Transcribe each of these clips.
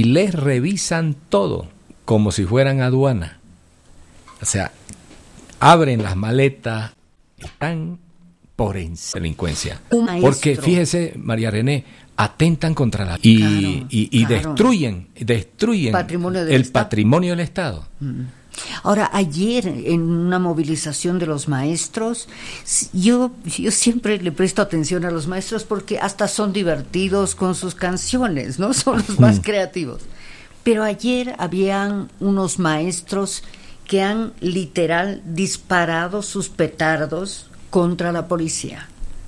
les revisan todo como si fueran aduana. O sea, abren las maletas, están por delincuencia. Porque fíjese, María René, atentan contra la y destruyen patrimonio del Estado. Ahora, ayer en una movilización de los maestros, yo siempre le presto atención a los maestros porque hasta son divertidos con sus canciones, ¿no? Son los más creativos. Pero ayer habían unos maestros que han literal disparado sus petardos contra la policía.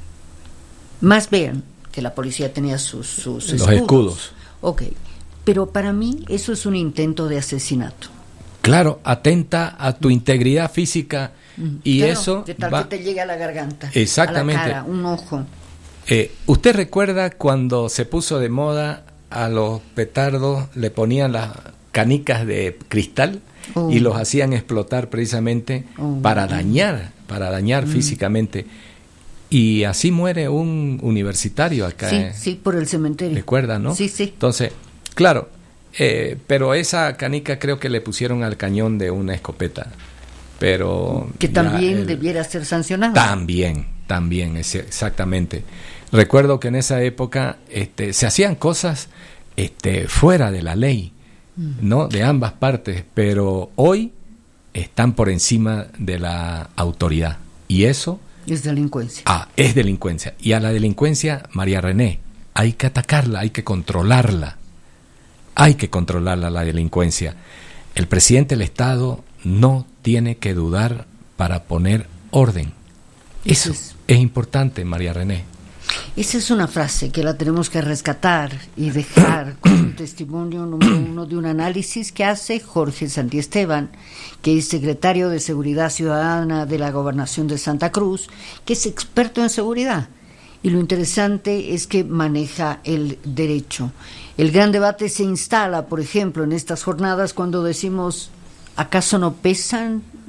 Más bien que la policía tenía sus escudos. Ok, pero para mí eso es un intento de asesinato. Claro, atenta a tu integridad física y claro, eso ¿qué tal que te llegue a la garganta? Exactamente. A la cara, un ojo. ¿Usted recuerda cuando se puso de moda a los petardos le ponían las canicas de cristal y los hacían explotar precisamente para dañar físicamente? Y así muere un universitario acá. Sí, por el cementerio. ¿Recuerda, no? Sí. Entonces, claro, pero esa canica creo que le pusieron al cañón de una escopeta. Pero que también debiera ser sancionado. También, exactamente. Recuerdo que en esa época se hacían cosas fuera de la ley, ¿no? De ambas partes, pero hoy están por encima de la autoridad. Y eso es delincuencia. Es delincuencia. Y a la delincuencia, María René, hay que atacarla, hay que controlarla. Hay que controlarla, la delincuencia. El presidente del Estado no tiene que dudar para poner orden. Eso es importante, María René. Esa es una frase que la tenemos que rescatar y dejar con un testimonio número 1 de un análisis que hace Jorge Santiesteban, que es secretario de Seguridad Ciudadana de la Gobernación de Santa Cruz, que es experto en seguridad. Y lo interesante es que maneja el derecho. El gran debate se instala, por ejemplo, en estas jornadas cuando decimos, ¿acaso no pesa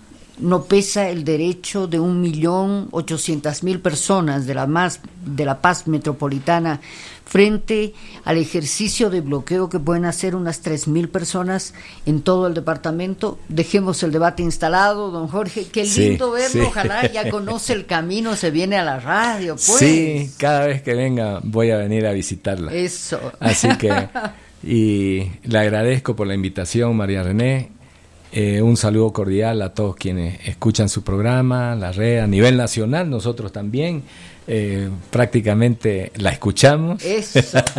el derecho de 1.800.000 personas de la paz metropolitana frente al ejercicio de bloqueo que pueden hacer unas 3.000 personas en todo el departamento? Dejemos el debate instalado, don Jorge. Qué lindo verlo. Ojalá ya conoce el camino, se viene a la radio, pues. Sí, cada vez que venga voy a venir a visitarla. Eso. Así que, y le agradezco por la invitación, María René. Un saludo cordial a todos quienes escuchan su programa, la red a nivel nacional, nosotros también prácticamente la escuchamos. Eso.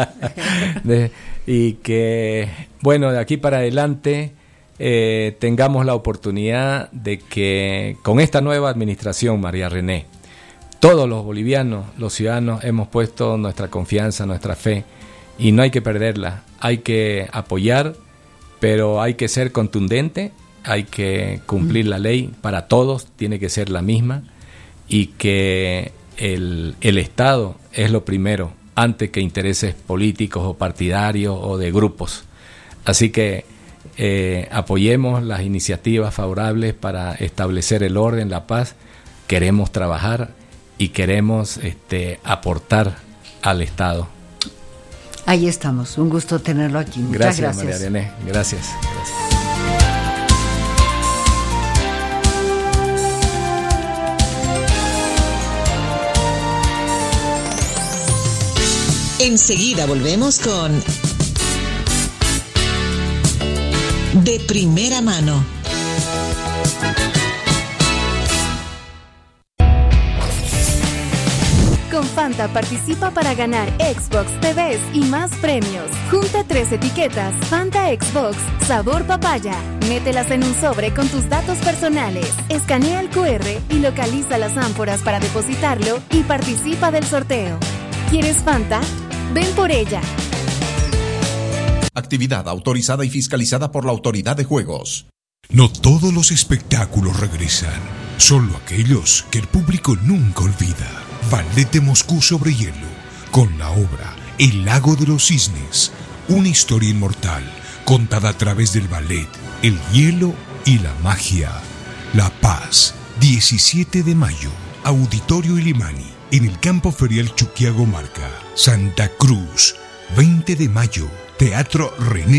Y que, bueno, de aquí para adelante tengamos la oportunidad de que con esta nueva administración, María René, todos los bolivianos, los ciudadanos, hemos puesto nuestra confianza, nuestra fe, y no hay que perderla, hay que apoyar, pero hay que ser contundente. Hay que cumplir la ley para todos, tiene que ser la misma, y que el Estado es lo primero, antes que intereses políticos o partidarios o de grupos. Así que apoyemos las iniciativas favorables para establecer el orden, la paz. Queremos trabajar y queremos aportar al Estado. Ahí estamos, un gusto tenerlo aquí. Muchas gracias. María René, gracias. Enseguida volvemos con De Primera Mano. Con Fanta participa para ganar Xbox, TVs y más premios. Junta 3 etiquetas Fanta Xbox sabor papaya. Mételas en un sobre con tus datos personales. Escanea el QR y localiza las ánforas para depositarlo y participa del sorteo. ¿Quieres Fanta? Ven por ella. Actividad autorizada y fiscalizada por la Autoridad de Juegos. No todos los espectáculos regresan, solo aquellos que el público nunca olvida. Ballet de Moscú sobre hielo, con la obra El Lago de los Cisnes, una historia inmortal contada a través del ballet, el hielo y la magia. La Paz, 17 de mayo, Auditorio Ilimani, en el Campo Ferial Chuquiago Marca. Santa Cruz, 20 de mayo, Teatro René